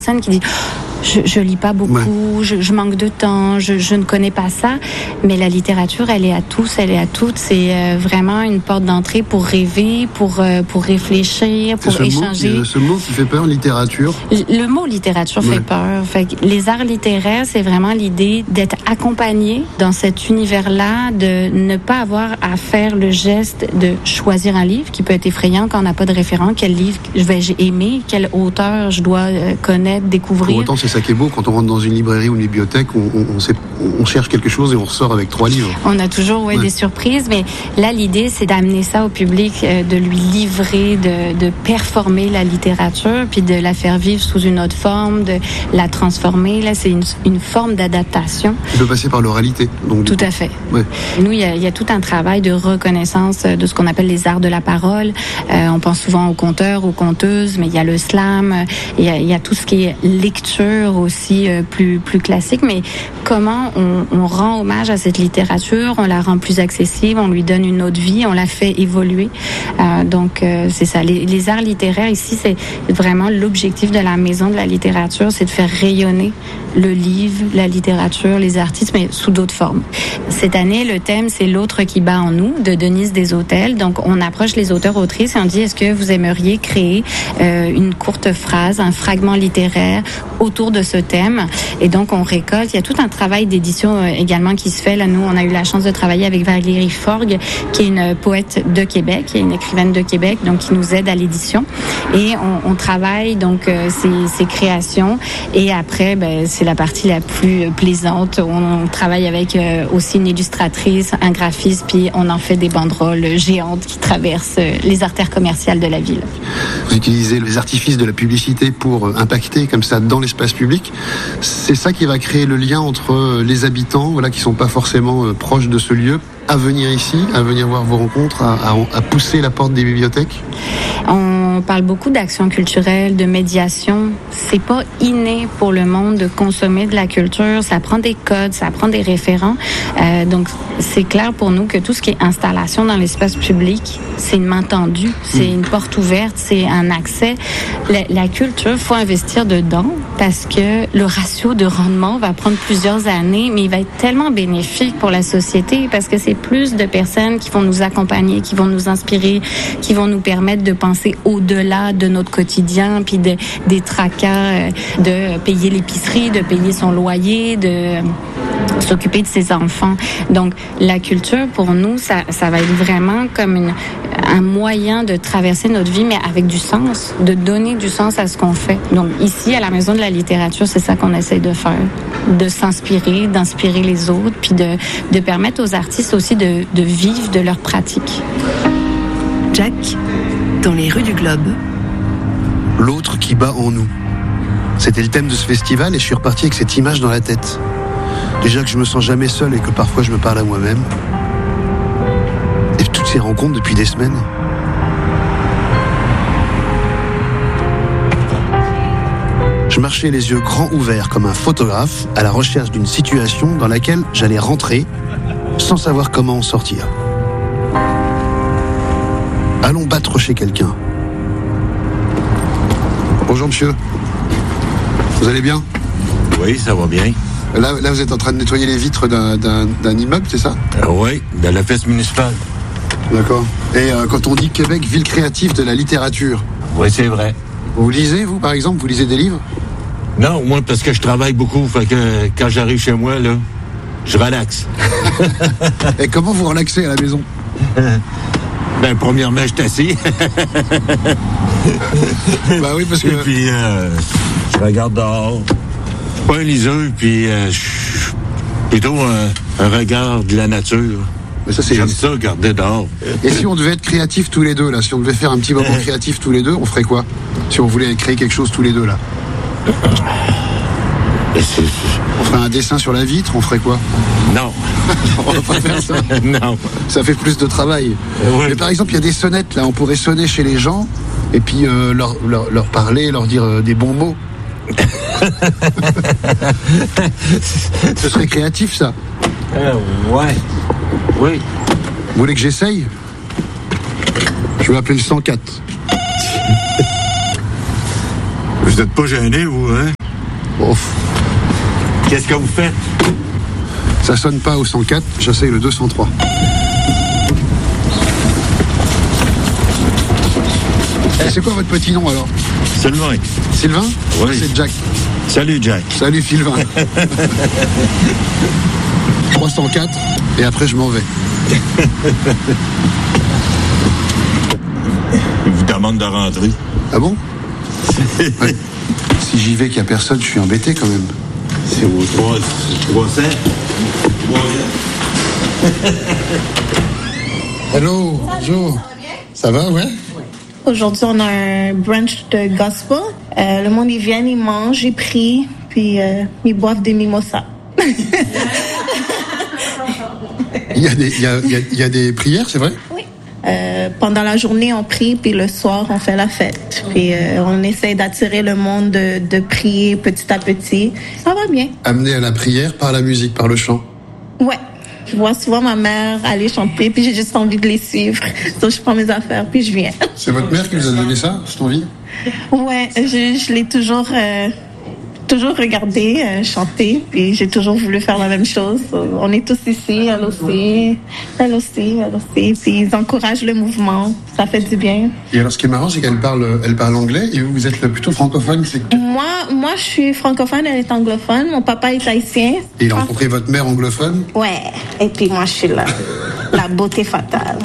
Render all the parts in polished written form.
personne qui dit je lis pas beaucoup, je manque de temps, je ne connais pas ça. Mais la littérature, elle est à tous, elle est à toutes. C'est vraiment une porte d'entrée pour rêver, pour réfléchir, pour échanger. Ce mot qui fait peur, littérature. Le mot littérature fait peur. Fait que les arts littéraires, c'est vraiment l'idée d'être accompagné dans cet univers-là, de ne pas avoir à faire le geste de choisir un livre qui peut être effrayant quand on n'a pas de référent. Quel livre vais-je aimer? Quel auteur je dois connaître, découvrir? Pour autant, c'est ça qui est beau, quand on rentre dans une librairie ou une bibliothèque, on cherche quelque chose et on ressort avec 3 livres. On a toujours des surprises, mais là, l'idée, c'est d'amener ça au public, de lui livrer, de performer la littérature, puis de la faire vivre sous une autre forme, de la transformer. Là, c'est une forme d'adaptation. Il peut passer par l'oralité. Donc, tout à fait. Ouais. Nous, il y a tout un travail de reconnaissance de ce qu'on appelle les arts de la parole. On pense souvent aux conteurs, aux conteuses, mais il y a le slam, il y a tout ce qui est lecture aussi plus classique, mais comment on rend hommage à cette littérature, on la rend plus accessible, on lui donne une autre vie, on la fait évoluer. Donc c'est ça. Les arts littéraires ici, c'est vraiment l'objectif de la Maison de la littérature, c'est de faire rayonner le livre, la littérature, les artistes, mais sous d'autres formes. Cette année, le thème, c'est L'autre qui bat en nous, de Denise Desautels. Donc, on approche les auteurs-autrices et on dit, est-ce que vous aimeriez créer une courte phrase, un fragment littéraire autour de ce thème? Et donc, on récolte. Il y a tout un travail d'édition également qui se fait. Là, nous, on a eu la chance de travailler avec Valérie Forgue, qui est une poète de Québec, qui est une écrivaine de Québec, donc qui nous aide à l'édition. Et on travaille donc ces créations. Et après, c'est la partie la plus plaisante. On travaille avec aussi une illustratrice, un graphiste, puis on en fait des banderoles géantes qui traversent les artères commerciales de la ville. Vous utilisez les artifices de la publicité pour impacter comme ça dans l'espace public. C'est ça qui va créer le lien entre les habitants, qui sont pas forcément proches de ce lieu, à venir ici, à venir voir vos rencontres, à pousser la porte des bibliothèques. On parle beaucoup d'action culturelle, de médiation. C'est pas inné pour le monde de consommer de la culture. Ça prend des codes, ça prend des référents. Donc, c'est clair pour nous que tout ce qui est installation dans l'espace public, c'est une main tendue, c'est une porte ouverte, c'est un accès. La culture, faut investir dedans parce que le ratio de rendement va prendre plusieurs années, mais il va être tellement bénéfique pour la société parce que c'est plus de personnes qui vont nous accompagner, qui vont nous inspirer, qui vont nous permettre de penser au-delà de notre quotidien, puis des tracas, de payer l'épicerie, de payer son loyer, de s'occuper de ses enfants. Donc, la culture, pour nous, ça va être vraiment comme un moyen de traverser notre vie, mais avec du sens, de donner du sens à ce qu'on fait. Donc, ici, à la Maison de la littérature, c'est ça qu'on essaie de faire, de s'inspirer, d'inspirer les autres, puis de permettre aux artistes aussi de vivre de leur pratique. Jack, dans les rues du Globe. L'autre qui bat en nous. C'était le thème de ce festival et je suis reparti avec cette image dans la tête. Déjà que je me sens jamais seul et que parfois je me parle à moi-même. Et toutes ces rencontres depuis des semaines. Je marchais les yeux grands ouverts comme un photographe à la recherche d'une situation dans laquelle j'allais rentrer sans savoir comment en sortir. Allons battre chez quelqu'un. Bonjour monsieur. Vous allez bien? Oui, ça va bien. Là, vous êtes en train de nettoyer les vitres d'un immeuble, c'est ça? Oui, de la fête municipale. D'accord. Et quand on dit Québec, ville créative de la littérature. Oui, c'est vrai. Vous lisez, vous, par exemple? Vous lisez des livres? Non, moi, parce que je travaille beaucoup. Fait que quand j'arrive chez moi, là, je relaxe. Et comment vous relaxez à la maison? Premièrement, je suis assis. Bah oui, parce que... Et puis, je regarde dehors. Pas un liseur, puis plutôt un regard de la nature. Mais ça, j'aime ça, regarder dehors. Et si on devait être créatifs tous les deux, là, si on devait faire un petit moment créatif tous les deux, on ferait quoi? Si on voulait créer quelque chose tous les deux, là? On ferait un dessin sur la vitre, on ferait quoi? Non. On va pas faire ça. Non. Ça fait plus de travail. Ouais. Mais par exemple, il y a des sonnettes, là, on pourrait sonner chez les gens et puis leur parler, leur dire des bons mots. Ce serait créatif, ça. Ouais. Oui. Vous voulez que j'essaye? Je vais appeler le 104. Vous n'êtes pas gêné, vous, hein? Ouf. Qu'est-ce que vous faites? Ça sonne pas au 104, j'essaye le 203. C'est quoi votre petit nom alors? Sylvain. Sylvain? Oui. C'est Jack. Salut, Jack. Salut Sylvain. 304 et après je m'en vais. Il vous demande de rentrer. Ah bon? Ouais. Si j'y vais qu'il n'y a personne, je suis embêté quand même. C'est au 300. Hello, bonjour. Ça va, ouais? Aujourd'hui, on a un brunch de gospel. Le monde, ils viennent, ils mangent, ils prient, puis ils boivent des mimosas. Il y a des prières, c'est vrai? Oui. Pendant la journée, on prie, puis le soir, on fait la fête. Puis on essaie d'attirer le monde, de prier petit à petit. Ça va bien. Amené à la prière par la musique, par le chant. Ouais. Je vois souvent ma mère aller chanter, puis j'ai juste envie de les suivre. Donc, je prends mes affaires, puis je viens. C'est votre mère qui vous a donné ça, cette envie? Ouais, je l'ai toujours regardé chanter, puis j'ai toujours voulu faire la même chose. On est tous ici, elle aussi, puis ils encouragent le mouvement, ça fait du bien. Et alors, ce qui est marrant, c'est qu'elle parle anglais, et vous êtes plutôt francophone. Moi, je suis francophone, elle est anglophone. Mon papa est haïtien. Et il a rencontré votre mère anglophone? Ouais, et puis moi, je suis là, la beauté fatale.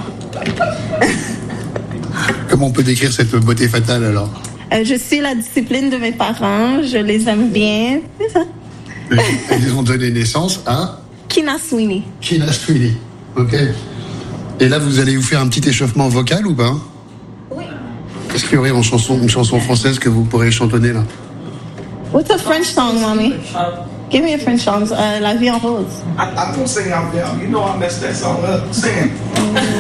Comment on peut décrire cette beauté fatale, alors? Je suis la discipline de mes parents, je les aime bien, c'est ça. Ils ont donné naissance à Kina Sweeney. Kina Sweeney. Ok. Et là, vous allez vous faire un petit échauffement vocal ou pas? Oui. Est-ce qu'il y aurait une chanson française que vous pourrez chantonner là? What's a French song, mommy? Give me a French song. La vie en rose. I don't sing out there. You know I messed that song up. Sing it.